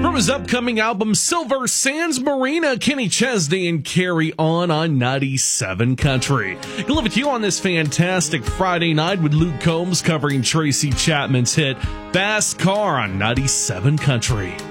From his upcoming album Silver Sands Marina, Kenny Chesney and Carry On 97 Country. We'll live with you on this fantastic Friday night with Luke Combs covering Tracy Chapman's hit Fast Car on 97 Country.